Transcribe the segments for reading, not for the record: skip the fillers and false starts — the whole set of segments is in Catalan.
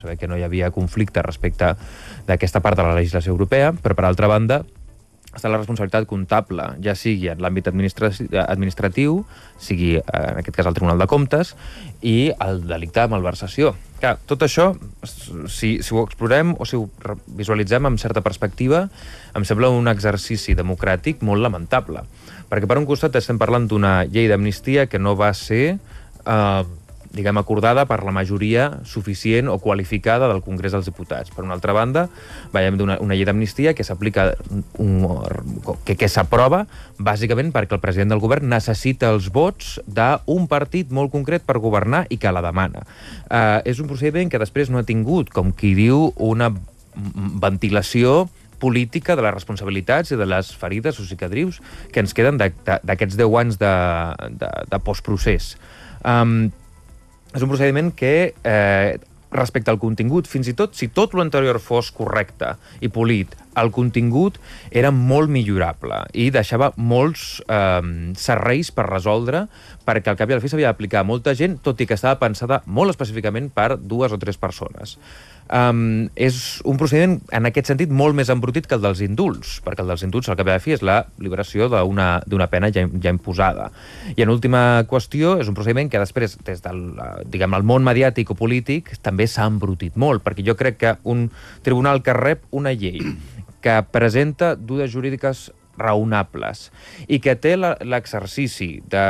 saber que no hi havia conflicte respecte d'aquesta part de la legislació europea, però per altra banda està la responsabilitat comptable, ja sigui en l'àmbit administratiu, sigui en aquest cas el Tribunal de Comptes, i el delicte de malversació. Clar, tot això, si ho explorem o si ho visualitzem amb certa perspectiva, em sembla un exercici democràtic molt lamentable. Perquè per un costat estem parlant d'una llei d'amnistia que no va ser acordada per la majoria suficient o qualificada del Congrés dels Diputats. Per una altra banda, veiem una llei d'amnistia que s'aplica, que s'aprova bàsicament perquè el president del govern necessita els vots d'un partit molt concret per governar i que la demana. És un procediment que després no ha tingut, com qui diu, una ventilació política de les responsabilitats i de les ferides o cicatrius que ens queden d'aquests 10 anys de postprocés. És un procediment que, respecte al contingut, fins i tot si tot l'anterior fos correcte i polit, el contingut era molt millorable i deixava molts serveis per resoldre, perquè al cap i a la fi s'havia d'aplicar a molta gent, tot i que estava pensada molt específicament per 2 o 3 persones. És un procediment, en aquest sentit, molt més embrutit que el dels indults, perquè el dels indults, al cap i a la fi, és la liberació d'una pena ja imposada. I en última qüestió, és un procediment que després, des del món mediàtic o polític, també s'ha embrutit molt, perquè jo crec que un tribunal que rep una llei que presenta dudes jurídiques raonables i que té l'exercici de,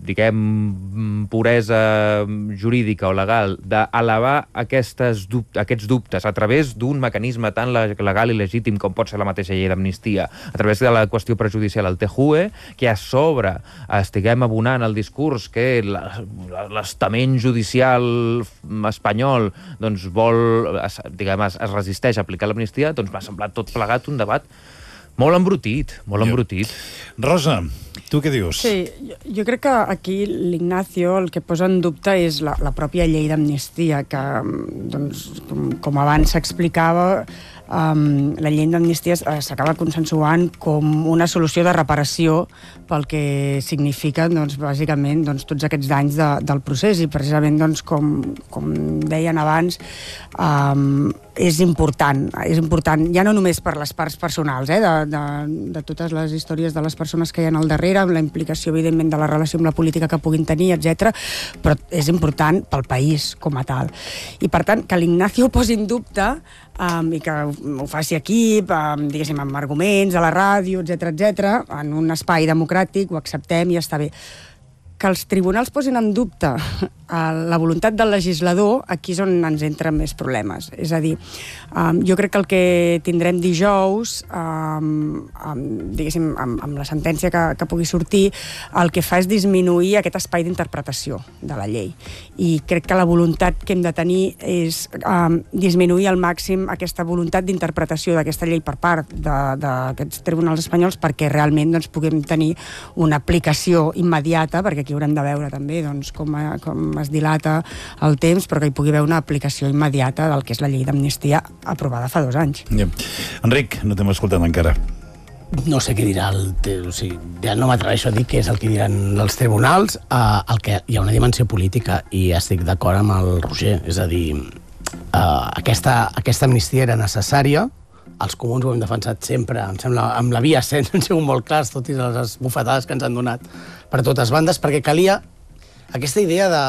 puresa jurídica o legal d'elevar aquests dubtes a través d'un mecanisme tan legal i legítim com pot ser la mateixa llei d'amnistia, a través de la qüestió prejudicial al TJUE, que a sobre estiguem abonant el discurs que l'estament judicial espanyol es resisteix a aplicar l'amnistia, doncs m'ha semblat tot plegat un debat molt embrutit, molt embrutit. Rosa, tu què dius? Sí, jo crec que aquí l'Ignacio el que posa en dubte és la pròpia llei d'amnistia, que, doncs, com abans s'explicava, la llei d'amnistia s'acaba consensuant com una solució de reparació pel que signifiquen, doncs, bàsicament, doncs, tots aquests danys del procés, i precisament, doncs, com deien abans, és important, ja no només per les parts personals, de totes les històries de les persones que hi ha al darrere, amb la implicació, evidentment, de la relació amb la política que puguin tenir, etc., però és important pel país com a tal. I, per tant, que l'Ignacio ho posi en dubte i que ho faci aquí, diguéssim, amb arguments, a la ràdio, etc., en un espai democràtic, ho acceptem i està bé. Que els tribunals posin en dubte la voluntat del legislador, aquí és on ens entren més problemes. És a dir, jo crec que el que tindrem dijous, diguéssim, amb la sentència que pugui sortir, el que fa és disminuir aquest espai d'interpretació de la llei. I crec que la voluntat que hem de tenir és disminuir al màxim aquesta voluntat d'interpretació d'aquesta llei per part d'aquests tribunals espanyols, perquè realment puguem tenir una aplicació immediata, perquè aquí haurem de veure també com es dilata el temps, però que hi pugui haver una aplicació immediata del que és la llei d'amnistia aprovada fa 2 anys. Enric, no t'hem escoltat encara. No sé què dirà ja no m'atreveixo a dir què és el que diran els tribunals. El que hi ha una dimensió política i estic d'acord amb el Roger, és a dir, aquesta amnistia era necessària. Els comuns ho hem defensat sempre, em sembla, amb la via 100 han sigut molt clars, tot i les bufetades que ens han donat per totes bandes, perquè calia aquesta idea de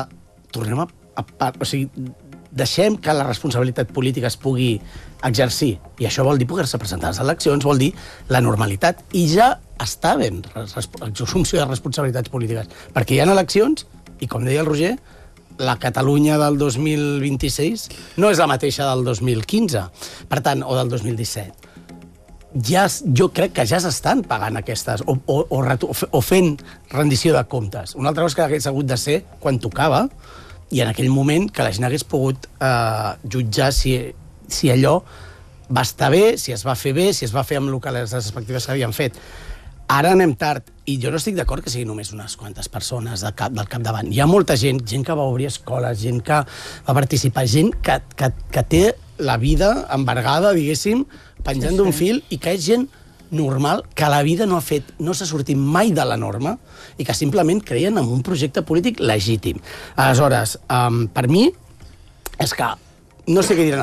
deixem que la responsabilitat política es pugui exercir, i això vol dir poder-se presentar a les eleccions, vol dir la normalitat, i ja està ben l'assumpció de responsabilitats polítiques, perquè hi ha eleccions, i com deia el Roger, la Catalunya del 2026 no és la mateixa del 2015, per tant, o del 2017. Jo crec que ja s'estan pagant aquestes, o fent rendició de comptes. Una altra cosa que hagués hagut de ser quan tocava, i en aquell moment que la gent hagués pogut jutjar si allò va estar bé, si es va fer bé, si es va fer amb les expectatives que havien fet. Ara anem tard, i jo no estic d'acord que siguin només unes quantes persones del capdavant. Hi ha molta gent que va obrir escoles, gent que va participar, gent que té la vida embargada, diguéssim, penjant d'un fil, i que és gent normal, que la vida no s'ha sortit mai de la norma, i que simplement creien en un projecte polític legítim. Aleshores, per mi, és que no sé què diran